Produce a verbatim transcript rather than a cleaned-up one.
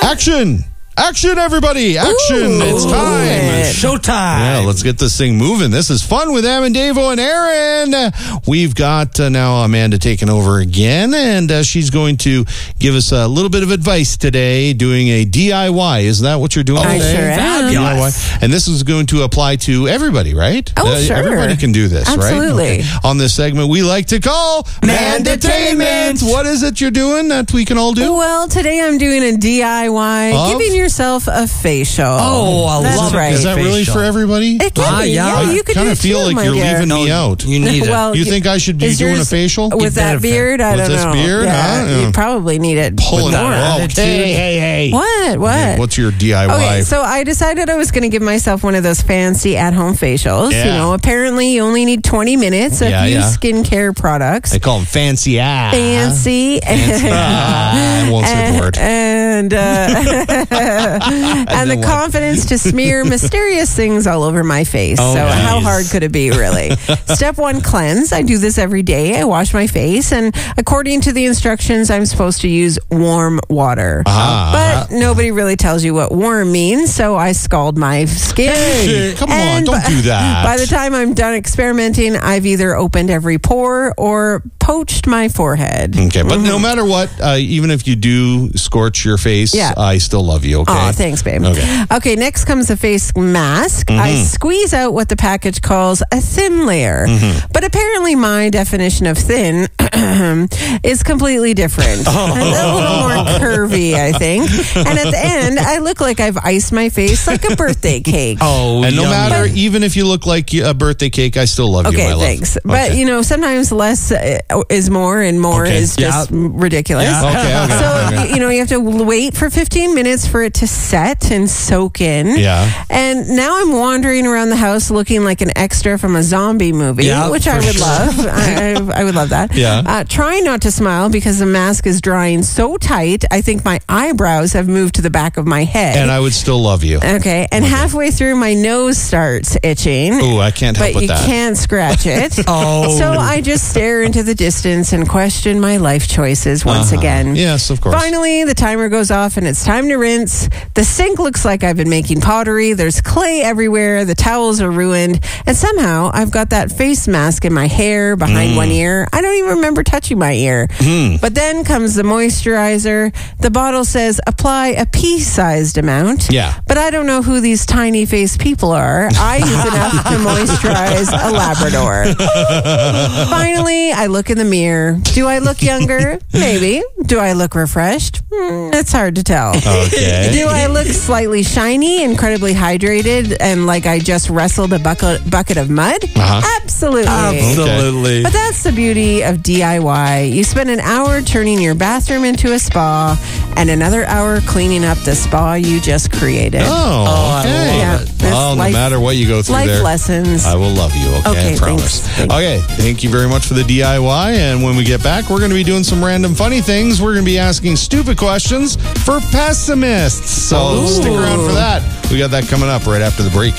Action! Action, everybody! Action! Ooh, it's time. Showtime. Yeah, let's get this thing moving. This is fun with Am and Davo and Aaron. We've got uh, now Amanda taking over again, and uh, she's going to give us a little bit of advice today, doing a D I Y. Is that what you're doing I today? sure am. D I Y. And this is going to apply to everybody, right? Oh, Uh, sure. Everybody can do this, Absolutely. right? Okay. On this segment, we like to call Mandatainment. What is it you're doing that we can all do? Well, today I'm doing a D I Y, Of? giving yourself a facial. Oh, I That's love it. right. Is that really Facial. for everybody? It can Ah, be. yeah. Yeah, I you could kind do of feel it too, like my you're dear. leaving me out. You need it. Well, You think I should be is doing a yours- facial? With that better fit. beard? I With don't this know. beard, Yeah, huh? Yeah. you probably need it Pulling more. that out. Hey, hey, hey. What? What? Okay, what's your D I Y? Okay, so I decided I was going to give myself one of those fancy at-home facials. Yeah. You know, apparently you only need twenty minutes. A Yeah, few yeah. skincare products. They call them fancy ass. Fancy. Ah, I won't say the word. And, uh, and the what? confidence to smear mysterious things all over my face. Oh, so nice. how hard could it be, really? Step one, cleanse. I do this every day. I wash my face, and according to the instructions, I'm supposed to use warm water. Ah. But nobody really tells you what warm means, so I scald my skin. Hey, come on, And don't by- do that. By the time I'm done experimenting, I've either opened every pore or poached my forehead. Okay, but no matter what, uh, even if you do scorch your face, Yeah. I still love you, okay? Aw, thanks, babe. Okay. Okay, next comes the face mask. I squeeze out what the package calls a thin layer. But apparently my definition of thin is completely different. A little more curvy, I think. And at the end, I look like I've iced my face like a birthday cake. Oh, And no yummy. matter, even if you look like a birthday cake, I still love you, Okay, my love. thanks. But, Okay. you know, sometimes less uh, is more and more Okay. is just Yeah. ridiculous. Yeah. Okay, okay, So, okay. you know, you have to wait for fifteen minutes for it to set and soak in. Yeah. And now I'm wandering around the house looking like an extra from a zombie movie, Yeah, which I for would sure. love. I, I, I would love that. Yeah. Uh, trying not to smile because the mask is drying so tight, I think my eyebrows have moved to the back of my head. And I would still love you. okay. And halfway through, my nose starts itching. Ooh, I can't help But with you that. can't scratch it. Oh. So I just stare into the distance and question my life choices once Uh-huh. again. Yes, of course. Finally, the timer goes off and it's time to rinse. The sink looks like I've been making pottery. There's clay everywhere. The towels are ruined. And somehow I've got that face mask in my hair behind Mm. one ear. I don't even remember touching my ear. But then comes the moisturizer. The bottle says apply a pea-sized amount. Yeah. But I don't know who these tiny faced people are. I use enough to moisturize a Labrador. Finally, I look in the mirror. Do I look younger? Maybe. Do I look refreshed? Hmm, it's hard to tell. Okay. Do I look slightly shiny, incredibly hydrated, and like I just wrestled a bucket, bucket of mud? Uh-huh. Absolutely. Absolutely. But that's the beauty of D I Y. You spend an hour turning your bathroom into a spa and another hour cleaning up the spa you just created. Oh, I okay. love it. Yeah, Well, it's no life- matter what you go through Life there, lessons. I will love you, okay? Okay, I promise. thanks. Thanks. Okay, thank you very much for the D I Y. And when we get back, we're going to be doing some random funny things. We're going to be asking stupid questions for pessimists. So Ooh. stick around for that. We got that coming up right after the break.